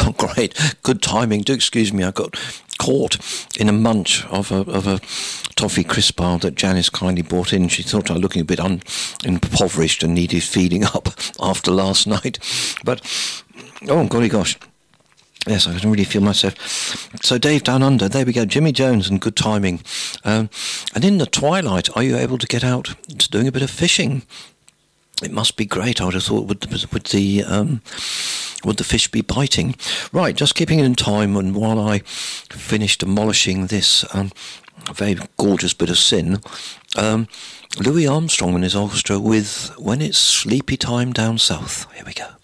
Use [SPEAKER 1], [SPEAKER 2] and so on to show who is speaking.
[SPEAKER 1] Oh, great. Good timing. Do excuse me, I got caught in a munch of a toffee crisp bar that Janice kindly brought in. She thought I was looking a bit impoverished and needed feeding up after last night. But, oh, golly gosh. Yes, I can really feel myself. So Dave Down Under, there we go, Jimmy Jones and Good Timing. And in the twilight, are you able to get out to doing a bit of fishing? It must be great. I would have thought would the fish be biting? Right, just keeping it in time, and while I finish demolishing this very gorgeous bit of sin, Louis Armstrong and his orchestra with When It's Sleepy Time Down South. Here we go.